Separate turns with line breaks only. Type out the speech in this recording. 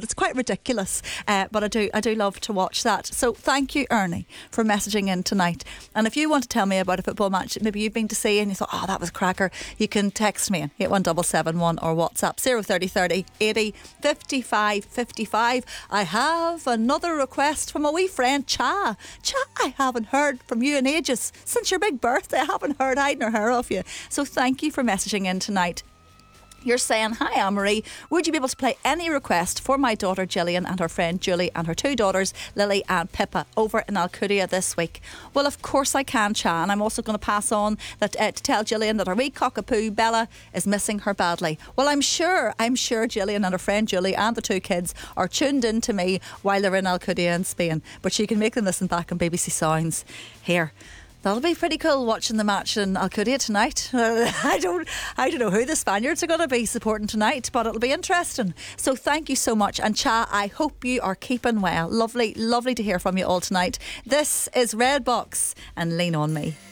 but it's quite ridiculous. But I do love to watch that. So thank you, Ernie, for messaging in tonight. And if you want to tell me about a football match maybe you've been to see and you thought, oh, that was cracker, you can text me 81771 or WhatsApp 03030 80 55 55. I have another request from a wee friend, Cha. Cha, I haven't heard from you in ages. Since your big birthday, I haven't heard hide nor hair of you. So thank you for messaging in tonight. You're saying, hi Anne-Marie, would you be able to play any request for my daughter Gillian and her friend Julie and her two daughters Lily and Pippa over in Alcudia this week? Well, of course I can, Cha, and I'm also going to pass on that to tell Gillian that her wee cockapoo Bella is missing her badly. Well, I'm sure Gillian and her friend Julie and the two kids are tuned in to me while they're in Alcudia in Spain, but she can make them listen back on BBC Sounds here. That'll be pretty cool watching the match in Alcudia tonight. I don't know who the Spaniards are going to be supporting tonight, but it'll be interesting. So thank you so much. And Cha, I hope you are keeping well. Lovely to hear from you all tonight. This is Red Box and Lean On Me.